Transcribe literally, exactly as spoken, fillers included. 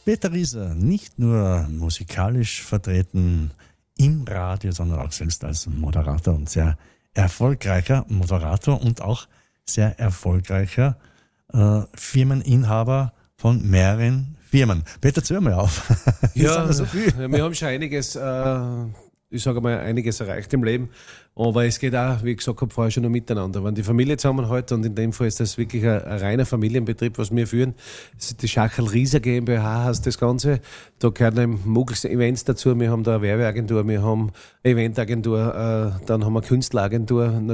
Peter Rieser, nicht nur musikalisch vertreten im Radio, sondern auch selbst als Moderator und sehr erfolgreicher Moderator und auch sehr erfolgreicher äh, Firmeninhaber von mehreren Firmen. Peter, zähl mal auf. Ja, so viel. Wir haben schon einiges, äh, ich sage mal, einiges erreicht im Leben. Aber es geht auch, wie ich gesagt habe, vorher schon nur miteinander. Wenn die Familie zusammenhält, und in dem Fall ist das wirklich ein, ein reiner Familienbetrieb, was wir führen. Das ist die Schachel Rieser GmbH heißt das Ganze. Da gehören eben Muggels Events dazu. Wir haben da eine Werbeagentur, wir haben eine Eventagentur, äh, dann haben wir eine Künstleragentur.